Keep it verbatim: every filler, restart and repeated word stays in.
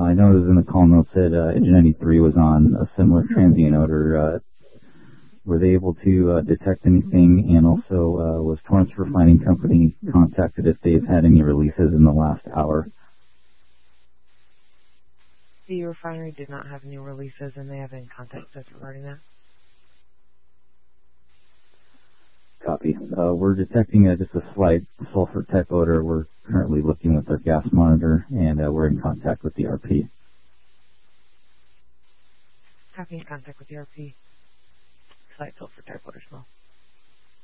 I noticed in the call notes that uh, engine ninety-three was on a similar transient odor. Uh, were they able to uh, detect anything? And also, uh, was Torrance Refining Company contacted if they've had any releases in the last hour? The refinery did not have any releases, and they haven't contacted us regarding that. Copy. Uh, we're detecting uh, just a slight sulfur tech odor. We're currently looking with our gas monitor, and uh, we're in contact with the R P. Having contact with the R P. Slight sulfur tech odor smell.